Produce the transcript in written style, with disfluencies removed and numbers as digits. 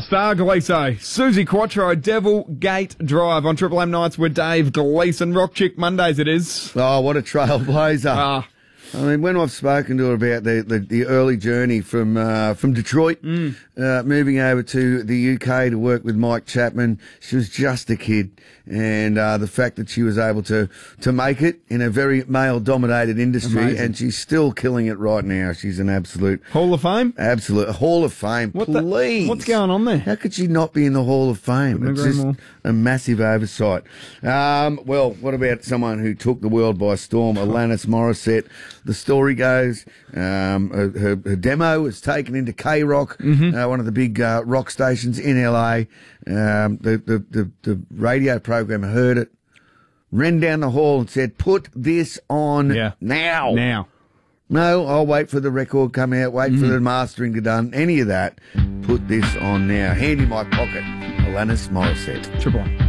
Star Gleeso. Susie Quattro, Devil Gate Drive on Triple M Nights with Dave Gleeson. Rock Chick Mondays it is. Oh, what a trailblazer. I mean, when I've spoken to her about the early journey from Detroit, moving over to the UK to work with Mike Chapman, she was just a kid. And the fact that she was able to make it in a very male-dominated industry, Amazing. and she's still killing it right now. She's an absolute... Hall of Fame? Absolute Hall of Fame, please. What's going on there? How could she not be in the Hall of Fame? Couldn't It's agree just more. a massive oversight. Well, what about someone who took the world by storm, Alanis Morissette? The story goes, her demo was taken into K-Rock, one of the big rock stations in LA. The radio program heard it, ran down the hall and said, "Put this on now." Now. No, I'll wait for the record come out, wait for the mastering to be done, any of that. Put this on now. Hand in my pocket, Alanis Morissette. Triple M.